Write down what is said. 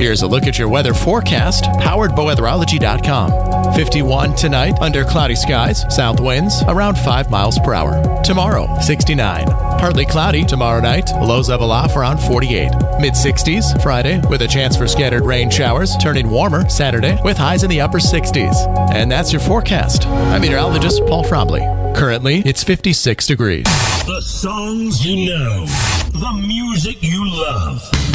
Here's a look at your weather forecast, powered by weatherology.com. 51 tonight, under cloudy skies, south winds around 5 miles per hour. Tomorrow, 69. Partly cloudy tomorrow night, lows level off around 48. Mid-60s Friday, with a chance for scattered rain showers, turning warmer Saturday with highs in the upper 60s. And that's your forecast. I'm meteorologist Paul Frombley. Currently, it's 56 degrees. The songs you know, the music you love.